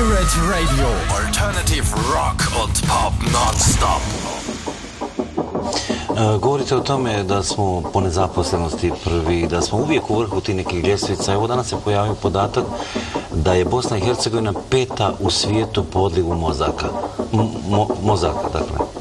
Pirate Radio. Alternative Rock und Pop non-stop. Govorite o tome da smo po nezaposlenosti prvi, da smo uvijek u vrhu tih nekih ljestvica. Evo danas se pojavio podatak da je Bosna i Hercegovina 5. u svijetu po odlivu mozaka. Mozaka, dakle.